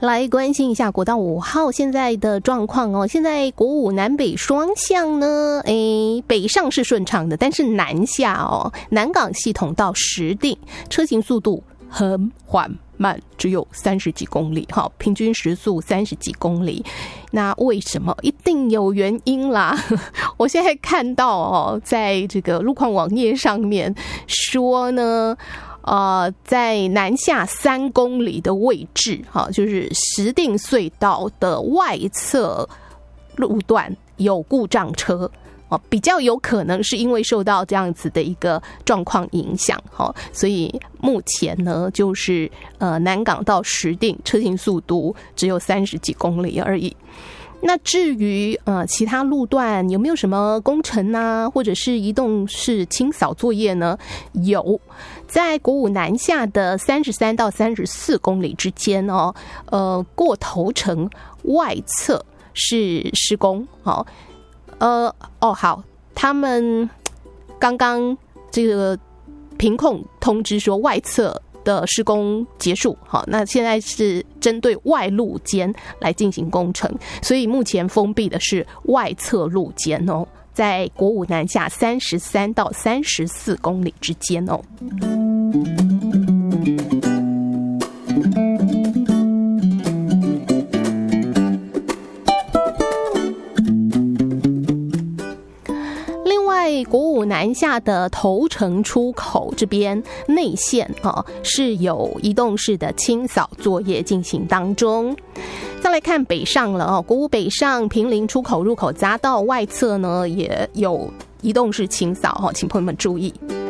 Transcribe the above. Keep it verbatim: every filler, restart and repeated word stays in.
来关心一下国道五号现在的状况哦。现在国五南北双向呢，诶，北上是顺畅的，但是南下哦，南港系统到石碇车行速度很缓慢，只有三十几公里，哈，平均时速三十几公里。那为什么？一定有原因啦！我现在看到哦，在这个路况网页上面说呢。呃，在南下三公里的位置，哈，就是石碇隧道的外侧路段有故障车，哦，比较有可能是因为受到这样子的一个状况影响，哈，所以目前呢，就是呃南港到石碇车行速度只有三十几公里而已。那至于呃其他路段有没有什么工程啊，或者是移动式清扫作业呢？有，在国五南下的三十三到三十四公里之间哦，呃，过头城外侧是施工，好，呃，哦，好，他们刚刚这个凭空通知说外侧的施工结束，好，那现在是针对外路肩来进行工程，所以目前封闭的是外侧路肩哦，在国五南下三十三到三十四公里之间哦。国五南下的头城出口这边内线啊是有移动式的清扫作业进行当中。再来看北上了哦，国五北上坪林出口入口匝道外侧呢也有移动式清扫哈，请朋友们注意。